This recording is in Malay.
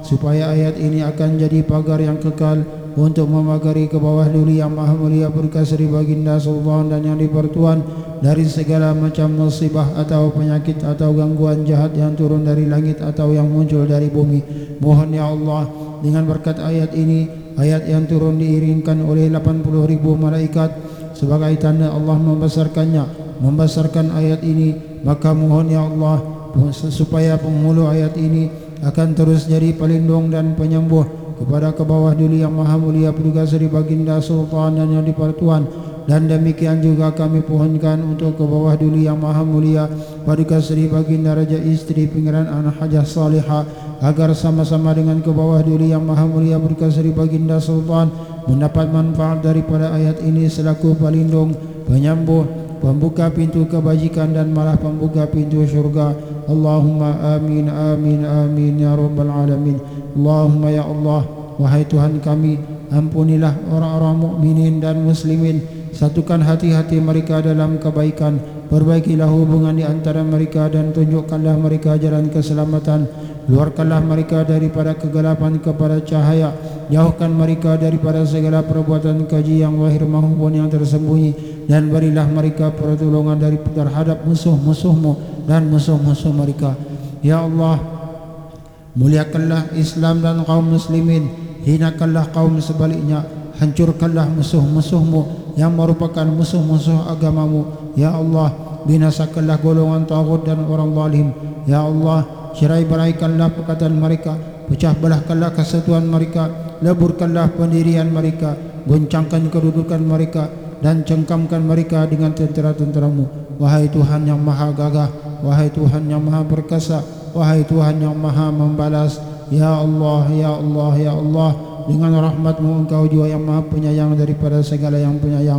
supaya ayat ini akan jadi pagar yang kekal untuk memagari ke bawah duli yang maha mulia berkas dari baginda Sultan dan yang dipertuan dari segala macam musibah atau penyakit atau gangguan jahat yang turun dari langit atau yang muncul dari bumi. Mohon ya Allah, dengan berkat ayat ini, ayat yang turun diiringkan oleh 80.000 malaikat sebagai tanda Allah membesarkan ayat ini, maka mohon ya Allah supaya penghulu ayat ini akan terus jadi pelindung dan penyembuh kepada ke bawah duli yang maha mulia petugas dari baginda Sultan dan yang dipertuan. Dan demikian juga kami pohonkan untuk ke bawah duli yang maha mulia petugas dari baginda Raja Istri Pangeran Anak Hajah Salihah, agar sama-sama dengan ke bawah duli yang maha mulia petugas dari baginda Sultan mendapat manfaat daripada ayat ini selaku pelindung, penyembuh, pembuka pintu kebajikan dan malah pembuka pintu syurga. Allahumma amin amin amin ya rabbal alamin. Allahumma ya Allah, wahai Tuhan kami, ampunilah orang-orang mukminin dan muslimin, satukan hati-hati mereka dalam kebaikan, perbaikilah hubungan di antara mereka dan tunjukkanlah mereka jalan keselamatan, luarkanlah mereka daripada kegelapan kepada cahaya, jauhkan mereka daripada segala perbuatan keji yang zahir maupun yang tersembunyi, dan berilah mereka pertolongan terhadap musuh-musuhmu dan musuh-musuh mereka. Ya Allah, muliakanlah Islam dan kaum muslimin, hinakanlah kaum sebaliknya, hancurkanlah musuh-musuhmu yang merupakan musuh-musuh agamamu. Ya Allah, binasakanlah golongan taghut dan orang zalim. Ya Allah, cerai-beraikanlah perkataan mereka, pecah belahkanlah kesatuan mereka, leburkanlah pendirian mereka, goncangkan kedudukan mereka, dan cengkamkan mereka dengan tentera-tenteramu. Wahai Tuhan yang maha gagah, wahai Tuhan yang maha perkasa, wahai Tuhan yang maha membalas. Ya Allah, ya Allah, ya Allah, dengan rahmat-Mu Engkau jua yang maha penyayang daripada segala yang penyayang.